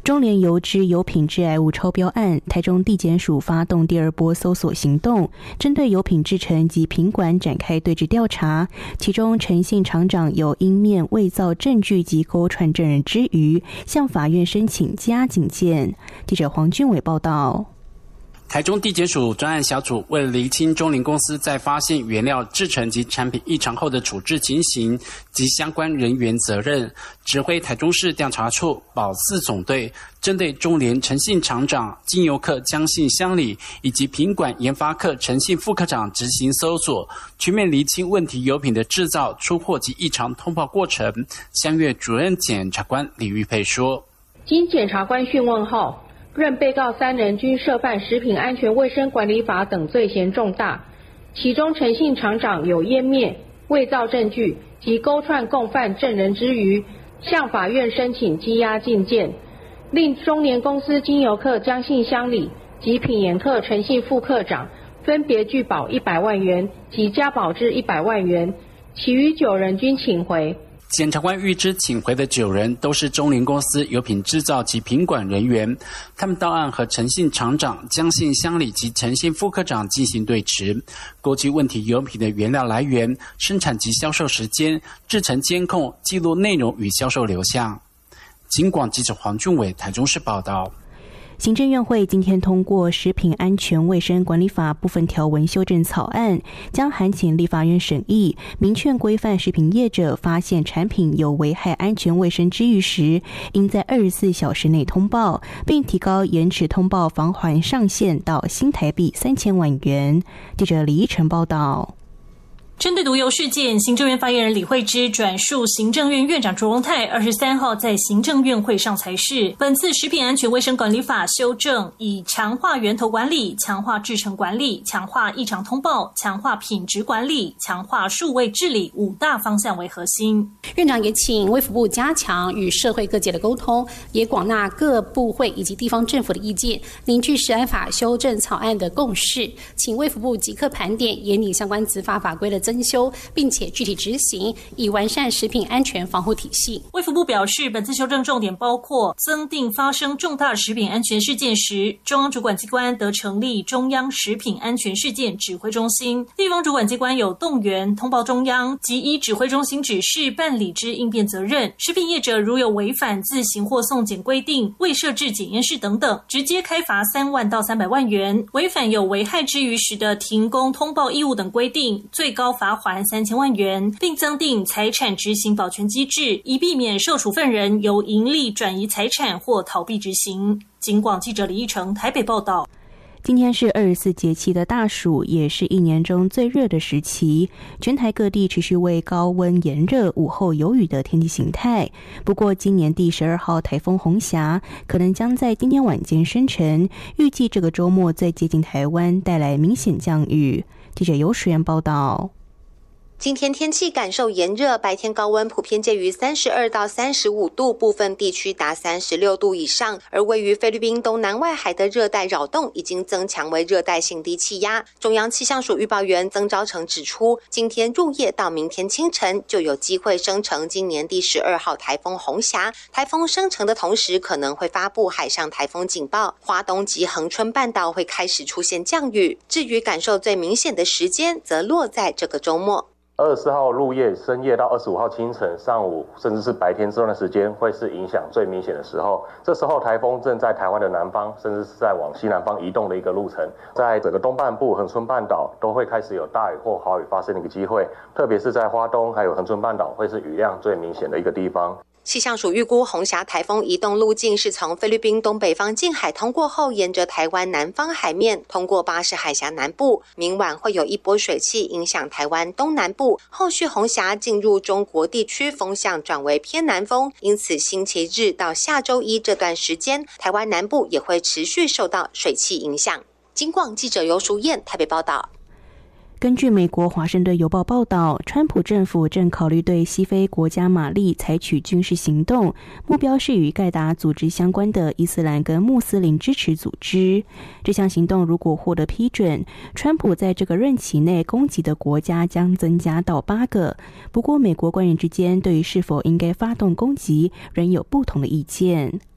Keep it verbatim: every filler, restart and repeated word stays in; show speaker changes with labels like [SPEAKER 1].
[SPEAKER 1] 中联油脂油品致癌物超标案，台中地检署发动第二波搜索行动，针对油品制程及品管展开对质调查。其中陈姓厂长有因面伪造证据及勾串证人之余，向法院申请羁押警戒。记者黄俊伟报道。
[SPEAKER 2] 台中地检署专案小组为了厘清中联公司在发现原料制程及产品异常后的处置情形及相关人员责任，指挥台中市调查处保四总队针对中联陈姓厂长、经油科江姓乡里以及品管研发科陈姓副科长执行搜索，全面厘清问题油品的制造、出货及异常通报过程。相越主任检察官李玉佩说：“
[SPEAKER 3] 经检察官讯问后，认被告三人均涉犯食品安全卫生管理法等罪嫌重大，其中陈姓厂长有湮灭、伪造证据及勾串共犯证人之余，向法院申请羁押禁见，令中联公司经油科江姓乡里及品研科陈姓副科长分别拒保一百万元及加保至一百万元，其余九人均请回。”
[SPEAKER 2] 检察官预知请回的九人都是中联公司油品制造及品管人员，他们到案和陈姓厂长、江姓乡里及陈姓副科长进行对质，勾稽问题油品的原料来源、生产及销售时间、制程监控、记录内容与销售流向。警广记者黄俊伟台中市报道。
[SPEAKER 1] 行政院会今天通过《食品安全卫生管理法》部分条文修正草案，将函请立法院审议，明确规范食品业者发现产品有危害安全卫生之虞时，应在二十四小时内通报，并提高延迟通报罚锾上限到新台币三千万元。记者李依晨报道。
[SPEAKER 4] 针对毒油事件，行政院发言人李惠芝转述行政院院长卓荣泰二十三号在行政院会上裁示，本次食品安全卫生管理法修正以强化源头管理、强化制程管理、强化异常通报、强化品质管理、强化数位治理五大方向为核心。
[SPEAKER 5] 院长也请卫福部加强与社会各界的沟通，也广纳各部会以及地方政府的意见，凝聚食安法修正草案的共识，请卫福部即刻盘点研拟相关执法法规的增修，并且具体执行，以完善食品安全防护体系。
[SPEAKER 4] 卫福部表示，本次修正重点包括增订发生重大食品安全事件时，中央主管机关得成立中央食品安全事件指挥中心，地方主管机关有动员通报中央及依指挥中心指示办理之应变责任。食品业者如有违反自行或送检规定、未设置检验室等等，直接开罚三万到三百万元；违反有危害之虞时的停工通报义务等规定，最高罚锾三千万元，并增订财产执行保全机制，以避免受处分人由盈利转移财产或逃避执行。警广记者李义成台北报道。
[SPEAKER 1] 今天是二十四节气的大暑，也是一年中最热的时期。全台各地持续为高温炎热、午后有雨的天气形态。不过，今年第十二号台风红霞可能将在今天晚间生成，预计这个周末最接近台湾，带来明显降雨。记者游水源报道。
[SPEAKER 6] 今天天气感受炎热，白天高温普遍介于三十二到三十五度，部分地区达三十六度以上。而位于菲律宾东南外海的热带扰动已经增强为热带性低气压。中央气象署预报员曾昭成指出，今天入夜到明天清晨就有机会生成今年第十二号台风红霞。台风生成的同时，可能会发布海上台风警报，花东及恒春半岛会开始出现降雨。至于感受最明显的时间，则落在这个周末。
[SPEAKER 7] 二十四号入夜、深夜到二十五号清晨、上午，甚至是白天这段时间，会是影响最明显的时候。这时候台风正在台湾的南方，甚至是在往西南方移动的一个路程，在整个东半部、恒春半岛都会开始有大雨或豪雨发生的一个机会，特别是在花东还有恒春半岛，会是雨量最明显的一个地方。
[SPEAKER 6] 气象署预估红霞台风移动路径是从菲律宾东北方近海通过后，沿着台湾南方海面通过巴士海峡南部，明晚会有一波水汽影响台湾东南部，后续红霞进入中国地区，风向转为偏南风，因此星期日到下周一这段时间，台湾南部也会持续受到水汽影响。警广记者游淑燕台北报道。
[SPEAKER 1] 根据美国华盛顿邮报报道，川普政府正考虑对西非国家马利采取军事行动，目标是与盖达组织相关的伊斯兰跟穆斯林支持组织。这项行动如果获得批准，川普在这个任期内攻击的国家将增加到八个。不过，美国官员之间对于是否应该发动攻击仍有不同的意见。